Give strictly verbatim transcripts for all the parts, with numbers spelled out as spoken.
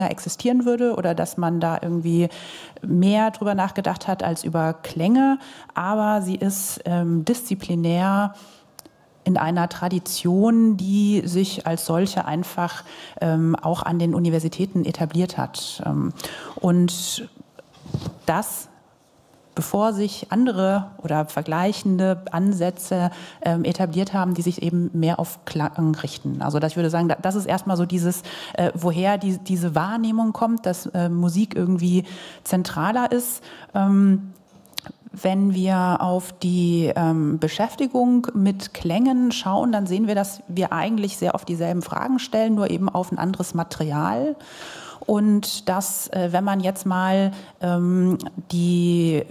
existieren würde oder dass man da irgendwie mehr drüber nachgedacht hat als über Klänge, aber sie ist ähm, disziplinär in einer Tradition, die sich als solche einfach ähm, auch an den Universitäten etabliert hat. Ähm, und das, bevor sich andere oder vergleichende Ansätze ähm, etabliert haben, die sich eben mehr auf Klang richten. Also das, ich würde sagen, das ist erstmal so dieses, äh, woher die, diese Wahrnehmung kommt, dass äh, Musik irgendwie zentraler ist. Ähm, Wenn wir auf die ähm, Beschäftigung mit Klängen schauen, dann sehen wir, dass wir eigentlich sehr oft dieselben Fragen stellen, nur eben auf ein anderes Material. Und dass, äh, wenn man jetzt mal ähm, die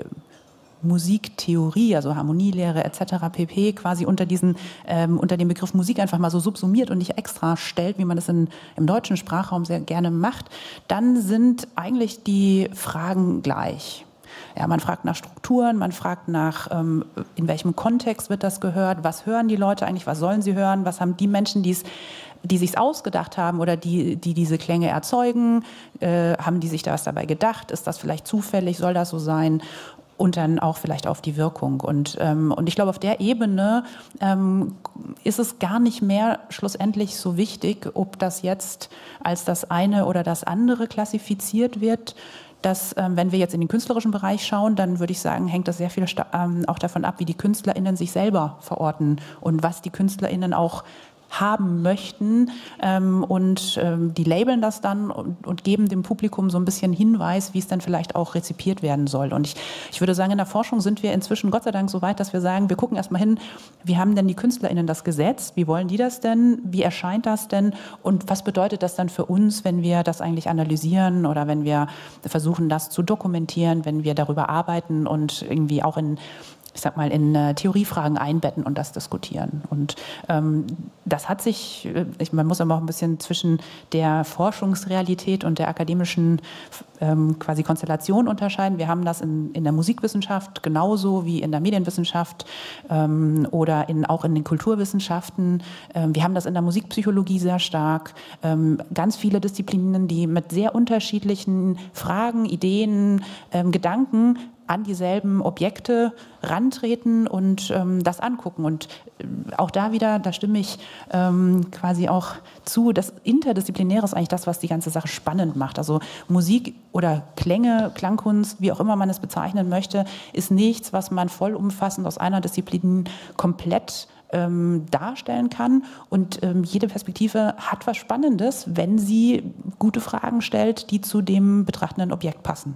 Musiktheorie, also Harmonielehre et cetera pp. quasi unter diesen ähm, unter dem Begriff Musik einfach mal so subsumiert und nicht extra stellt, wie man das in, im deutschen Sprachraum sehr gerne macht, dann sind eigentlich die Fragen gleich. Ja, man fragt nach Strukturen, man fragt nach, ähm, in welchem Kontext wird das gehört, was hören die Leute eigentlich, was sollen sie hören, was haben die Menschen, die es die sich's ausgedacht haben oder die, die diese Klänge erzeugen, äh, haben die sich da was dabei gedacht, ist das vielleicht zufällig, soll das so sein? Und dann auch vielleicht auf die Wirkung. Und, ähm, und ich glaube, auf der Ebene ähm, ist es gar nicht mehr schlussendlich so wichtig, ob das jetzt als das eine oder das andere klassifiziert wird. Dass, ähm, wenn wir jetzt in den künstlerischen Bereich schauen, dann würde ich sagen, hängt das sehr viel ähm, auch davon ab, wie die KünstlerInnen sich selber verorten und was die KünstlerInnen auch haben möchten, ähm, und ähm, die labeln das dann und, und geben dem Publikum so ein bisschen Hinweis, wie es dann vielleicht auch rezipiert werden soll. Und ich, ich würde sagen, in der Forschung sind wir inzwischen Gott sei Dank so weit, dass wir sagen, wir gucken erstmal hin, wie haben denn die KünstlerInnen das gesetzt, wie wollen die das denn, wie erscheint das denn und was bedeutet das dann für uns, wenn wir das eigentlich analysieren oder wenn wir versuchen, das zu dokumentieren, wenn wir darüber arbeiten und irgendwie auch in ich sag mal, in äh, Theoriefragen einbetten und das diskutieren. Und ähm, das hat sich, ich, man muss aber auch ein bisschen zwischen der Forschungsrealität und der akademischen ähm, quasi Konstellation unterscheiden. Wir haben das in, in der Musikwissenschaft genauso wie in der Medienwissenschaft ähm, oder in, auch in den Kulturwissenschaften. Ähm, wir haben das in der Musikpsychologie sehr stark. Ähm, ganz viele Disziplinen, die mit sehr unterschiedlichen Fragen, Ideen, ähm, Gedanken an dieselben Objekte rantreten und ähm, das angucken. Und äh, auch da wieder, da stimme ich ähm, quasi auch zu, das Interdisziplinäre ist eigentlich das, was die ganze Sache spannend macht. Also Musik oder Klänge, Klangkunst, wie auch immer man es bezeichnen möchte, ist nichts, was man vollumfassend aus einer Disziplin komplett ähm, darstellen kann. Und ähm, jede Perspektive hat was Spannendes, wenn sie gute Fragen stellt, die zu dem betrachtenden Objekt passen.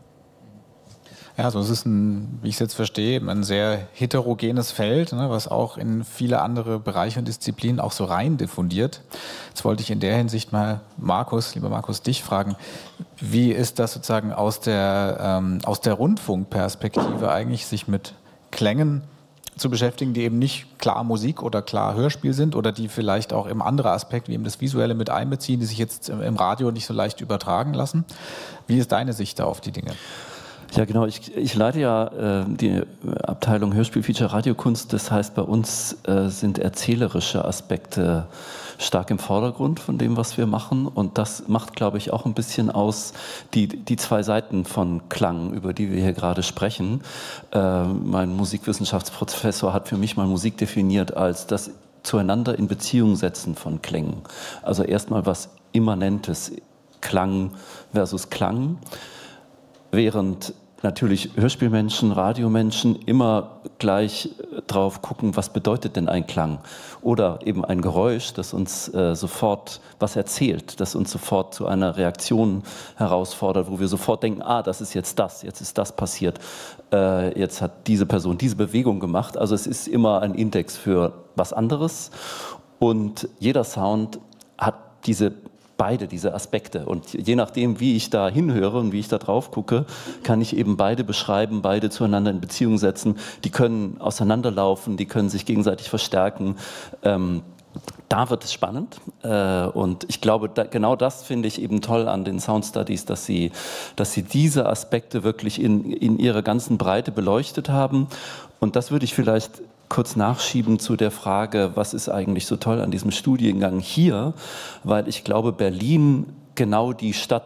Ja, also es ist ein, wie ich es jetzt verstehe, ein sehr heterogenes Feld, ne, was auch in viele andere Bereiche und Disziplinen auch so rein diffundiert. Jetzt wollte ich in der Hinsicht mal Markus, lieber Markus, dich fragen, wie ist das sozusagen aus der, ähm, aus der Rundfunkperspektive eigentlich, sich mit Klängen zu beschäftigen, die eben nicht klar Musik oder klar Hörspiel sind oder die vielleicht auch eben andere Aspekte wie eben das Visuelle mit einbeziehen, die sich jetzt im Radio nicht so leicht übertragen lassen. Wie ist deine Sicht da auf die Dinge? Ja, genau. Ich, ich leite ja äh, die Abteilung Hörspiel, Feature, Radiokunst. Das heißt, bei uns äh, sind erzählerische Aspekte stark im Vordergrund von dem, was wir machen. Und das macht, glaube ich, auch ein bisschen aus die, die zwei Seiten von Klang, über die wir hier gerade sprechen. Äh, mein Musikwissenschaftsprofessor hat für mich mal Musik definiert als das zueinander in Beziehung setzen von Klängen. Also erstmal was Immanentes, Klang versus Klang. Während natürlich Hörspielmenschen, Radiomenschen immer gleich drauf gucken, was bedeutet denn ein Klang? Oder eben ein Geräusch, das uns äh, sofort was erzählt, das uns sofort zu einer Reaktion herausfordert, wo wir sofort denken, ah, das ist jetzt das, jetzt ist das passiert, äh, jetzt hat diese Person diese Bewegung gemacht. Also es ist immer ein Index für was anderes und jeder Sound hat diese beide diese Aspekte. Und je nachdem, wie ich da hinhöre und wie ich da drauf gucke, kann ich eben beide beschreiben, beide zueinander in Beziehung setzen. Die können auseinanderlaufen, die können sich gegenseitig verstärken. Ähm, da wird es spannend. Äh, und ich glaube, da, genau das finde ich eben toll an den Sound Studies, dass sie, dass sie diese Aspekte wirklich in, in ihrer ganzen Breite beleuchtet haben. Und das würde ich vielleicht kurz nachschieben zu der Frage, was ist eigentlich so toll an diesem Studiengang hier, weil ich glaube, Berlin genau die Stadt